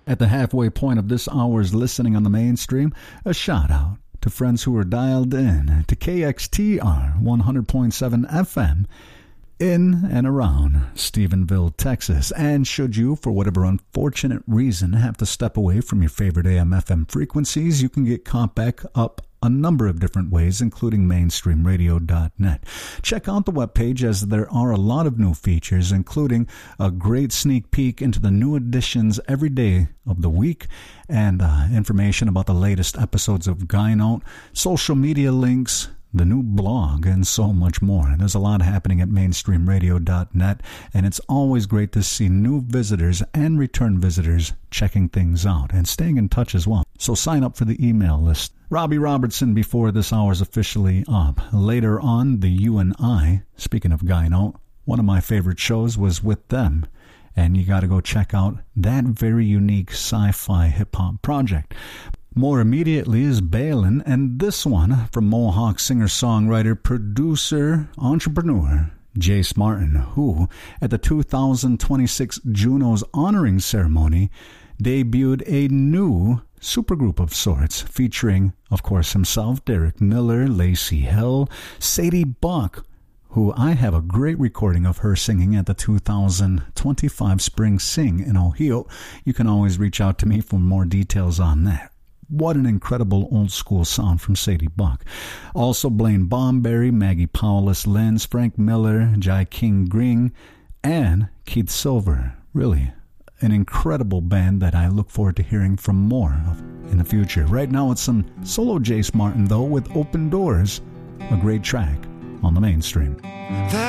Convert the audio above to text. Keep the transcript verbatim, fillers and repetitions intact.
At the halfway point of this hour's listening on the mainstream, a shout out to friends who are dialed in to K X T R one hundred point seven F M in and around Stephenville, Texas. And should you, for whatever unfortunate reason, have to step away from your favorite A M F M frequencies, you can get caught back up a number of different ways, including mainstream radio dot net. Check out the webpage, as there are a lot of new features, including a great sneak peek into the new editions every day of the week, and uh, information about the latest episodes of Guy Note, social media links, the new blog, and so much more. There's a lot happening at mainstream radio dot net, and it's always great to see new visitors and return visitors checking things out and staying in touch as well. So sign up for the email list. Robbie Robertson before this hour's officially up. Later on, the You and I, speaking of Guy Note, one of my favorite shows was with them, and you got to go check out that very unique sci-fi hip-hop project. More immediately is Balin, and this one from Mohawk singer-songwriter, producer, entrepreneur Jace Martin, who, at the two thousand twenty-six Junos honoring ceremony, debuted a new supergroup of sorts, featuring, of course, himself, Derek Miller, Lacey Hill, Sadie Buck, who I have a great recording of her singing at the two thousand twenty-five Spring Sing in Ohio. You can always reach out to me for more details on that. What an incredible old-school sound from Sadie Buck. Also, Blaine Bomberry, Maggie Paulus Lenz, Frank Miller, Jai King Green, and Keith Silver. Really, an incredible band that I look forward to hearing from more of in the future. Right now, it's some solo Jace Martin, though, with Open Doors, a great track on the mainstream.